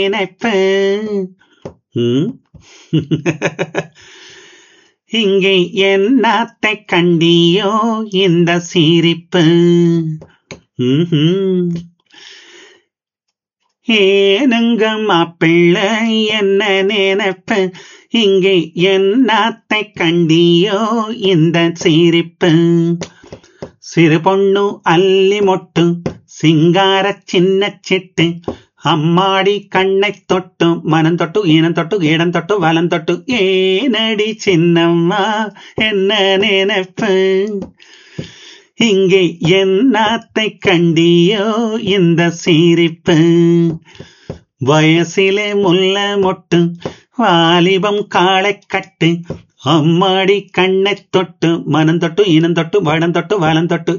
நினைப்பு. ம்? இங்கே என்னத்தை கண்டியோ இந்த சிரிப்பு. ம்ஹும். ஏனுங்க மாப்பிள்ளை என்ன நினைப்பு. இங்கே என்னத்தை கண்டியோ இந்த சிரிப்பு. சிறு பொண்ணு அல்லி மொட்டு சிங்கார சின்ன சிட்டு அம்மாடி கண்ணை தொட்டு மனம் தொட்டு ஈனம் தொட்டு இடம் தொட்டு வலம் தொட்டு ஏனடி சின்னம்மா என்ன நினைப்பு. இங்கே என்னத்தை கண்டியோ இந்த சிரிப்பு. வயசிலே முல்ல மொட்டு வாலிபம் காளை கட்டு அம்மாடி கண்ணை தொட்டு மனம் தொட்டு இனம் தொட்டு வடம் தொட்டு வலம் தொட்டு